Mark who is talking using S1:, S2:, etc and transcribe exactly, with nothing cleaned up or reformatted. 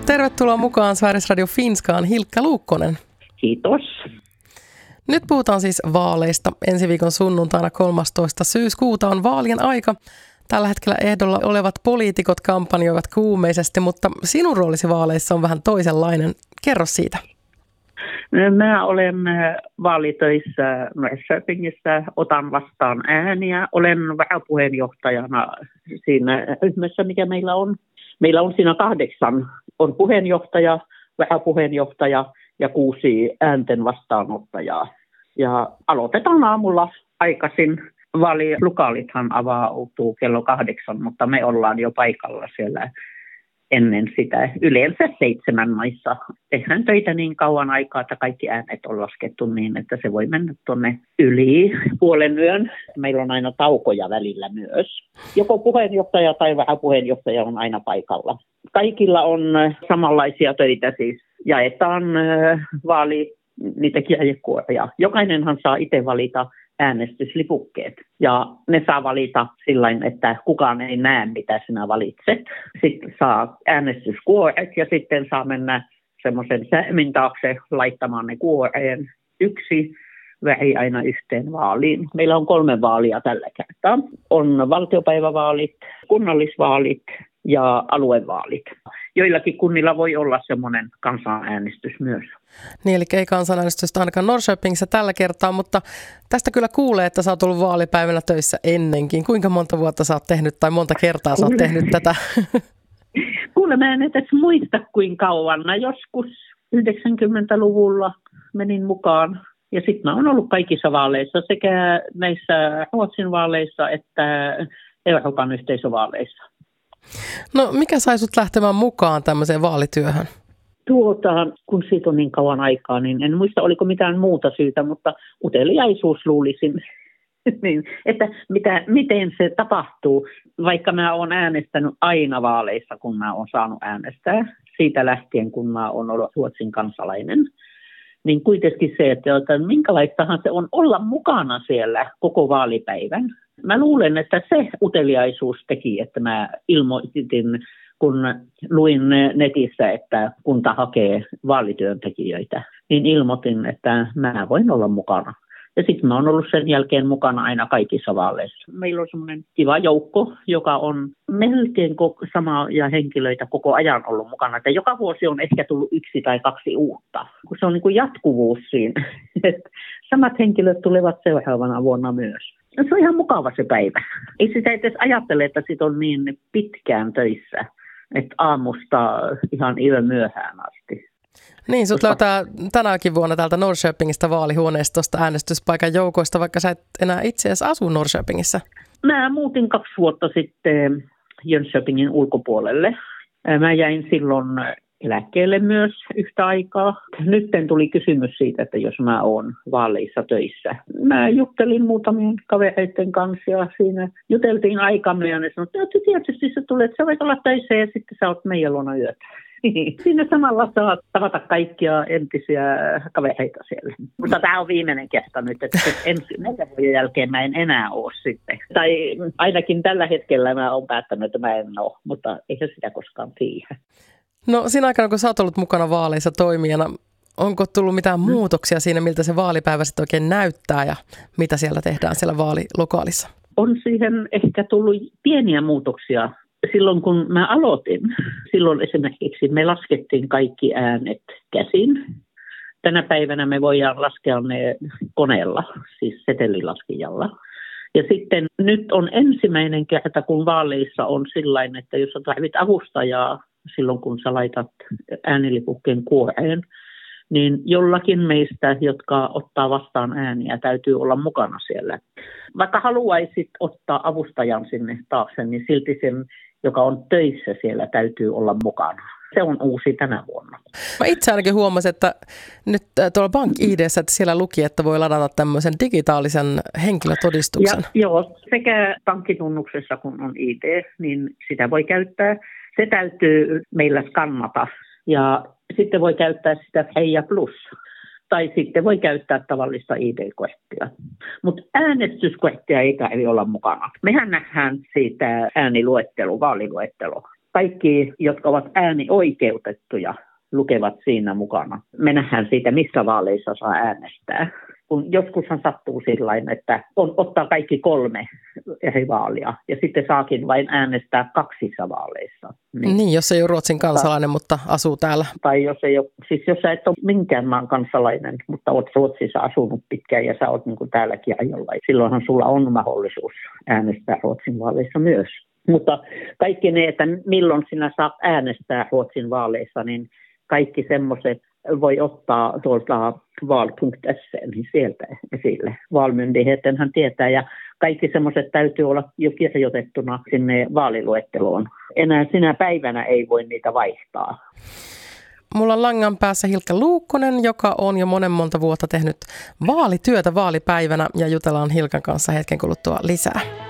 S1: Tervetuloa mukaan Sveriges Radio Finskaan, Hilkka Luukkonen.
S2: Kiitos.
S1: Nyt puhutaan siis vaaleista. Ensi viikon sunnuntaina kolmastoista syyskuuta on vaalien aika. Tällä hetkellä ehdolla olevat poliitikot kampanjoivat kuumeisesti, mutta sinun roolisi vaaleissa on vähän toisenlainen. Kerro siitä.
S2: Mä olen vaalitöissä Norrköpingissä, otan vastaan ääniä. Olen varapuheenjohtajana siinä ryhmässä, mikä meillä on. Meillä on siinä kahdeksan. On puheenjohtaja, varapuheenjohtaja ja kuusi äänten vastaanottajaa. Ja aloitetaan aamulla aikaisin. Vaalilukaalithan avautuu kello kahdeksan, mutta me ollaan jo paikalla siellä ennen sitä. Yleensä seitsemän maissa. Tehdään töitä niin kauan aikaa, että kaikki äänet on laskettu niin, että se voi mennä tuonne yli puolen yön. Meillä on aina taukoja välillä myös. Joko puheenjohtaja tai vähän puheenjohtaja on aina paikalla. Kaikilla on samanlaisia töitä siis. Jaetaan vaali, niitä kirjekuoria. Jokainenhan saa itse valita äänestyslipukkeet. Ja ne saa valita sillain, että kukaan ei näe, mitä sinä valitset. Sitten saa äänestyskuoret ja sitten saa mennä semmoisen säimin taakse laittamaan ne kuoreen. Yksi väri aina yhteen vaaliin. Meillä on kolme vaalia tällä kertaa. On valtiopäivävaalit, kunnallisvaalit ja aluevaalit. Joillakin kunnilla voi olla semmoinen kansanäänestys myös.
S1: Niin, eli ei kansanäänestystä ainakaan Norrköpingissä tällä kertaa, mutta tästä kyllä kuulee, että sä oot ollut vaalipäivänä töissä ennenkin. Kuinka monta vuotta sä oot tehnyt tai monta kertaa sä oot tehnyt tätä?
S2: Kuule, mä en edes muista kuinka kauan. Mä joskus yhdeksänkymmentäluvulla menin mukaan. Ja sitten mä oon ollut kaikissa vaaleissa, sekä näissä Ruotsin vaaleissa että Euroopan yhteisövaaleissa.
S1: No mikä sai sut lähtemään mukaan tämmöiseen vaalityöhön?
S2: Tuota, kun siitä on niin kauan aikaa, niin en muista oliko mitään muuta syytä, mutta uteliaisuus luulisin, niin, että mitä, miten se tapahtuu. Vaikka mä oon äänestänyt aina vaaleissa, kun mä oon saanut äänestää, siitä lähtien kun mä oon ollut Ruotsin kansalainen, niin kuitenkin se, että, että minkälaistahan se on olla mukana siellä koko vaalipäivän. Mä luulen, että se uteliaisuus teki, että mä ilmoitin, kun luin netissä, että kunta hakee vaalityöntekijöitä, niin ilmoitin, että mä voin olla mukana. Ja sitten mä oon ollut sen jälkeen mukana aina kaikissa vaaleissa. Meillä on semmoinen kiva joukko, joka on melkein samaa henkilöitä koko ajan ollut mukana. Että joka vuosi on ehkä tullut yksi tai kaksi uutta, kun se on niin kuin jatkuvuus siinä. Samat henkilöt tulevat seuraavana vuonna myös. Se on ihan mukava se päivä. Ei sitä edes ajattele, että sit on niin pitkään töissä, että aamusta ihan yön myöhään asti.
S1: Niin, sut löytää tänäkin vuonna täältä Norrköpingistä vaalihuoneistosta äänestyspaikan joukoista, vaikka sä et enää itse asiassa asu Norrköpingissä.
S2: Mä muutin kaksi vuotta sitten Jönköpingin ulkopuolelle. Mä jäin silloin eläkkeelle myös yhtä aikaa. Nyt tuli kysymys siitä, että jos mä oon vaaleissa töissä. Mä juttelin muutamien kavereiden kanssa ja siinä juteltiin aikamme ja ne sanoivat, että tietysti sä tulet, sä voit olla töissä ja sitten sä oot meidän luona yötä. Siinä samalla saa tavata kaikkia entisiä kavereita siellä. Mutta tämä on viimeinen kerta nyt, että ensi neljän vuoden jälkeen mä en enää ole sitten. Tai ainakin tällä hetkellä mä oon päättänyt, että mä en ole, mutta eihän sitä koskaan tiedä.
S1: No siinä aikana, kun sä oot ollut mukana vaaleissa toimijana, onko tullut mitään mm. muutoksia siinä, miltä se vaalipäivä sitten oikein näyttää ja mitä siellä tehdään siellä vaalilokaalissa?
S2: On siihen ehkä tullut pieniä muutoksia. Silloin kun mä aloitin, silloin esimerkiksi me laskettiin kaikki äänet käsin. Tänä päivänä me voidaan laskea ne koneella, siis setelilaskijalla. Ja sitten nyt on ensimmäinen kerta, kun vaaleissa on sillain, että jos sä tarvit avustajaa silloin, kun sä laitat äänilipukkeen kuoreen, niin jollakin meistä, jotka ottaa vastaan ääniä, täytyy olla mukana siellä. Vaikka haluaisit ottaa avustajan sinne taakse, niin silti sen, joka on töissä siellä, täytyy olla mukana. Se on uusi tänä vuonna.
S1: Mä itse ainakin huomasin, että nyt tuolla BankID:ssä, että siellä luki, että voi ladata tämmöisen digitaalisen henkilötodistuksen.
S2: Ja, joo, sekä pankkitunnuksessa kun on I D, niin sitä voi käyttää. Se täytyy meillä skannata ja sitten voi käyttää sitä Heija Plus. Tai sitten voi käyttää tavallista I D-korttia. Mutta äänestyskorttia ei tarvitse olla mukana. Mehän nähdään siitä ääniluettelu, vaaliluettelo. kaikki, jotka ovat äänioikeutettuja, lukevat siinä mukana. Me nähdään siitä, missä vaaleissa saa äänestää. Kun joskushan sattuu sillain, että on, ottaa kaikki kolme eri vaalia ja sitten saakin vain äänestää kaksissa vaaleissa.
S1: Niin, niin jos ei ole Ruotsin kansalainen, mutta asuu täällä.
S2: Tai jos ei ole, siis jos sä et ole minkään maan kansalainen, mutta olet Ruotsissa asunut pitkään ja sä oot niin kuin täälläkin ajolla. Silloinhan sulla on mahdollisuus äänestää Ruotsin vaaleissa myös. Mutta kaikki ne, että milloin sinä saat äänestää Ruotsin vaaleissa, niin kaikki semmoiset voi ottaa tuolta val punkt se niin sieltä esille. Valmyndighetenhän tietää ja kaikki semmoiset täytyy olla jo kirjoitettuna sinne vaaliluetteloon. Enää sinä päivänä ei voi niitä vaihtaa.
S1: Mulla on langan päässä Hilkka Luukkonen, joka on jo monen monta vuotta tehnyt vaalityötä vaalipäivänä ja jutellaan Hilkan kanssa hetken kuluttua lisää.